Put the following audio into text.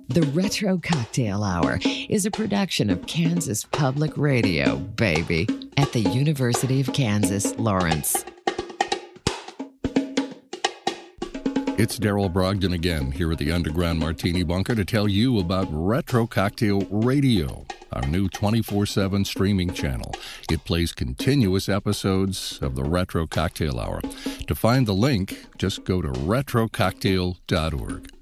The Retro Cocktail Hour is a production of Kansas Public Radio, baby, at the University of Kansas, Lawrence. It's Daryl Brogdon again, here at the Underground Martini Bunker to tell you about Retro Cocktail Radio, our new 24/7 streaming channel. It plays continuous episodes of the Retro Cocktail Hour. To find the link, just go to retrococktail.org.